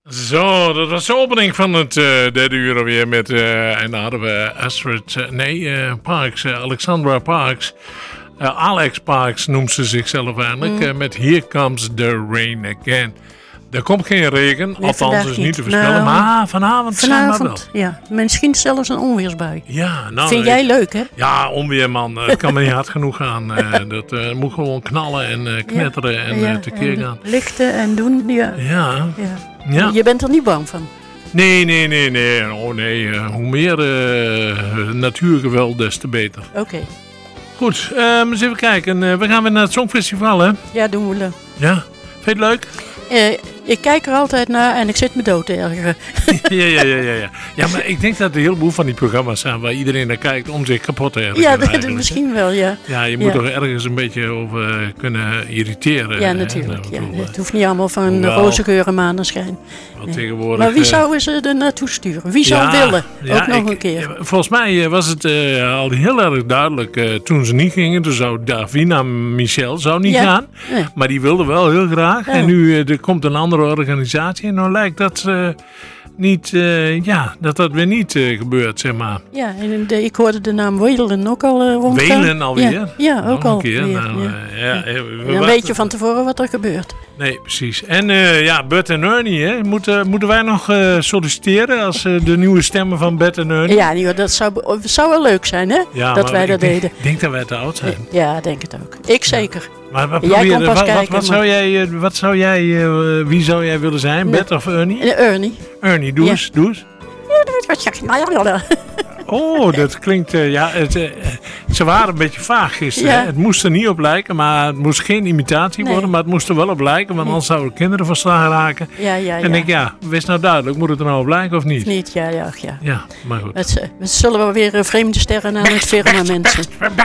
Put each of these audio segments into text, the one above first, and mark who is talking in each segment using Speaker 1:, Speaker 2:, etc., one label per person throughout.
Speaker 1: Zo, dat was de opening van het derde uur alweer met... en dan hadden we Parks, Alexandra Parks. Alex Parks noemt ze zichzelf eigenlijk. Met Here Comes the Rain Again. Er komt geen regen, nee, althans is niet te voorspellen. Maar vanavond zijn we wel.
Speaker 2: Ja, misschien zelfs een onweersbui.
Speaker 1: Ja, nou,
Speaker 2: vind jij leuk, hè?
Speaker 1: Ja, onweer man. Het kan me niet hard genoeg gaan. Dat moet gewoon knallen en knetteren en tekeer gaan.
Speaker 2: Lichten en doen, ja. Je bent er niet bang van?
Speaker 1: Nee. Oh nee, hoe meer natuurgeweld, des te beter.
Speaker 2: Oké.
Speaker 1: Goed, eens even kijken. We gaan weer naar het Songfestival, hè?
Speaker 2: Ja, doen we.
Speaker 1: Ja, vind je het leuk?
Speaker 2: Ik kijk er altijd naar en ik zit me dood te ergeren.
Speaker 1: Ja. Ja, maar ik denk dat er een heleboel van die programma's zijn waar iedereen naar kijkt om zich kapot te ergeren.
Speaker 2: Ja, misschien wel, ja.
Speaker 1: Ja, je moet toch ergens een beetje over kunnen irriteren.
Speaker 2: Ja, natuurlijk. Het hoeft niet allemaal van roze geur en maneschijn.
Speaker 1: Tegenwoordig,
Speaker 2: maar wie zou ze er naartoe sturen? Wie zou willen? Ook nog een keer.
Speaker 1: Volgens mij was het al heel erg duidelijk toen ze niet gingen. Toen zou Davina Michel niet gaan. Nee. Maar die wilde wel heel graag. Ja. En nu er komt een andere organisatie. En nou lijkt dat niet, dat weer niet gebeurt, zeg maar.
Speaker 2: Ja, en ik hoorde de naam Welen ook al rondgaan.
Speaker 1: Welen alweer?
Speaker 2: Ja, ook al. Dan weet je van tevoren wat er gebeurt.
Speaker 1: Nee, precies. En Bert en Ernie, hè? Moeten wij nog solliciteren als de nieuwe stemmen van Bert en Ernie?
Speaker 2: Ja, dat zou wel leuk zijn, hè? Ja, dat wij dat deden.
Speaker 1: Ik denk dat wij te oud zijn.
Speaker 2: Ja, denk het ook. Ik zeker.
Speaker 1: Maar
Speaker 2: jij komt pas kijken.
Speaker 1: Wie zou jij willen zijn? Bert of Ernie?
Speaker 2: Ernie.
Speaker 1: Ernie, doe eens. Oh, dat klinkt... ze waren een beetje vaag gisteren. Ja. Het moest er niet op lijken, maar het moest geen imitatie worden. Maar het moest er wel op lijken, want anders zouden kinderen verslagen raken. En ik wees nou duidelijk, moet het er nou op lijken of niet?
Speaker 2: Niet, ja.
Speaker 1: Ja, maar goed.
Speaker 2: Het zullen wel weer vreemde sterren aan het firmament.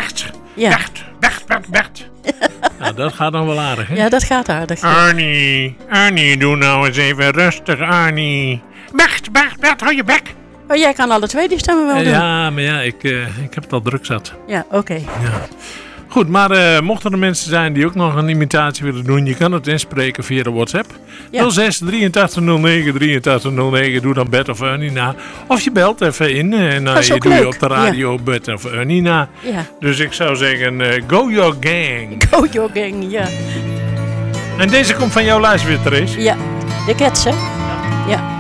Speaker 1: Bert. Nou, dat gaat dan wel aardig, hè?
Speaker 2: Ja, dat gaat aardig.
Speaker 1: Ernie, doe nou eens even rustig, Ernie. Bert, hou je bek.
Speaker 2: Oh, jij kan alle twee die stemmen wel doen.
Speaker 1: Ja, maar ik heb het al druk zat.
Speaker 2: Ja, oké.
Speaker 1: Ja. Goed, maar mochten er mensen zijn die ook nog een imitatie willen doen, je kan het inspreken via de WhatsApp. Ja. 06 8309 8309, doe dan Bert of Ernie na. Of je belt even in en je doet je op de radio Bert of Ernie na. Ja. Dus ik zou zeggen, go your gang.
Speaker 2: Go your gang, ja.
Speaker 1: En deze komt van jouw lijst weer, Therese.
Speaker 2: Ja, de Cats, hè? Ja.